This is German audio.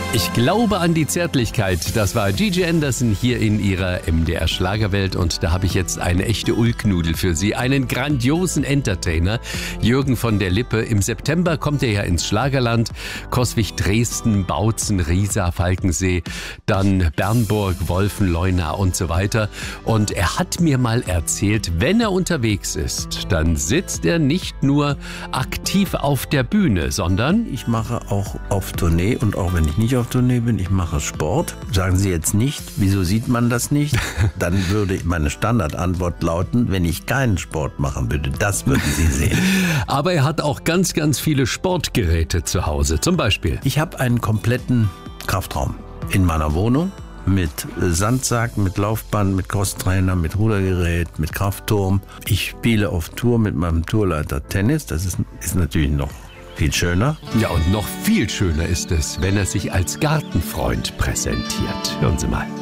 Ich glaube an die Zärtlichkeit. Das war Gigi Anderson hier in ihrer MDR Schlagerwelt und da habe ich jetzt eine echte Ulknudel für Sie. Einen grandiosen Entertainer, Jürgen von der Lippe. Im September kommt er ja ins Schlagerland. Coswig, Dresden, Bautzen, Riesa, Falkensee, dann Bernburg, Wolfen, Leuna und so weiter. Und er hat mir mal erzählt, wenn er unterwegs ist, dann sitzt er nicht nur aktiv auf der Bühne, sondern ich mache auch auf Tournee und auch wenn ich nicht auf Tournee bin, ich mache Sport. Sagen Sie jetzt nicht, wieso sieht man das nicht? Dann würde meine Standardantwort lauten, wenn ich keinen Sport machen würde, das würden Sie sehen. Aber er hat auch ganz, ganz viele Sportgeräte zu Hause, zum Beispiel. Ich habe einen kompletten Kraftraum in meiner Wohnung mit Sandsack, mit Laufband, mit Crosstrainer, mit Rudergerät, mit Kraftturm. Ich spiele auf Tour mit meinem Tourleiter Tennis, das ist natürlich noch viel schöner. Ja, und noch viel schöner ist es, wenn er sich als Gartenfreund präsentiert. Hören Sie mal.